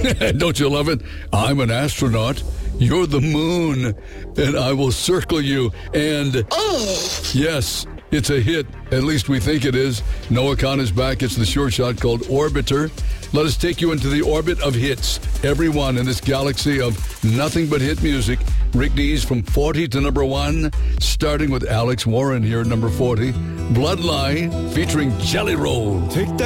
Don't you love it? I'm an astronaut. You're the moon, and I will circle you. And yes, it's a hit. At least we think it is. Noah Khan is back. It's the short shot called Orbiter. Let us take you into the orbit of hits. Everyone in this galaxy of nothing but hit music. Rick Dees from 40 to number 1, starting with Alex Warren here at number 40. Bloodline featuring Jelly Roll. Take that.